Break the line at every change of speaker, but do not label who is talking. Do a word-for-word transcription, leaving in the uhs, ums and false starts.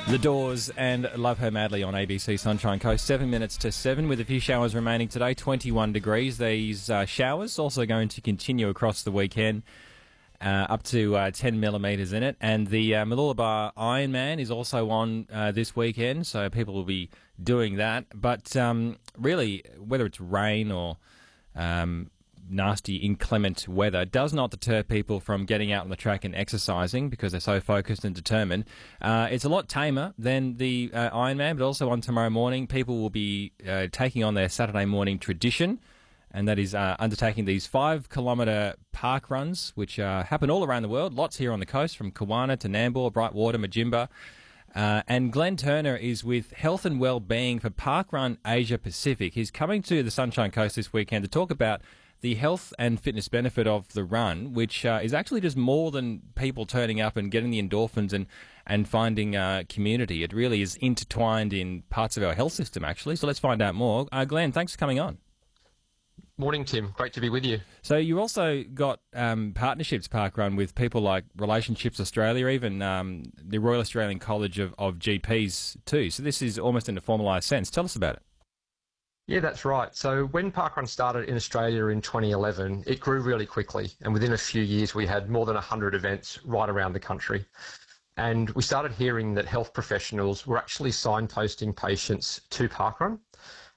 The Doors and Love Her Madly on A B C Sunshine Coast. Seven minutes to seven with a few showers remaining today, twenty-one degrees. These uh, showers also going to continue across the weekend, uh, up to uh, ten millimetres in it. And the uh, Mooloolaba Ironman is also on uh, this weekend, so people will be doing that. But um, really, whether it's rain or um, nasty, inclement weather does not deter people from getting out on the track and exercising because they're so focused and determined. Uh, it's a lot tamer than the uh, Ironman, but also on tomorrow morning, people will be uh, taking on their Saturday morning tradition, and that is uh, undertaking these five-kilometre park runs, which uh, happen all around the world. Lots here on the coast, from Kawana to Nambour, Brightwater, Majimba. Uh, and Glenn Turner is with Health and Wellbeing for Parkrun Asia Pacific. He's coming to the Sunshine Coast this weekend to talk about the health and fitness benefit of the run, which uh, is actually just more than people turning up and getting the endorphins and, and finding uh, community. It really is intertwined in parts of our health system, actually. So let's find out more. Uh, Glenn, thanks for coming on.
Morning, Tim. Great to be with you.
So you also got um, partnerships parkrun with people like Relationships Australia, even um, the Royal Australian College of, of G Ps too. So this is almost in a formalised sense. Tell us about it.
Yeah, that's right. So when Parkrun started in Australia in twenty eleven, it grew really quickly. And within a few years, we had more than one hundred events right around the country. And we started hearing that health professionals were actually signposting patients to Parkrun.